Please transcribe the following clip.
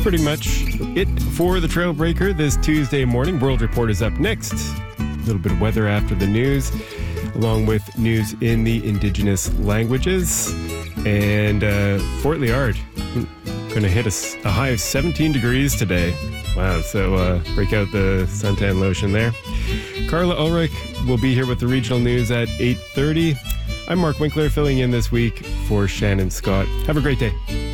pretty much it for the Trailbreaker this Tuesday morning. World Report is up next. A little bit of weather after the news, along with news in the Indigenous languages. And Fort Liard going to hit a high of 17 degrees today. Wow, so break out the suntan lotion there. Carla Ulrich will be here with the regional news at 8:30. I'm Mark Winkler, filling in this week for Shannon Scott. Have a great day.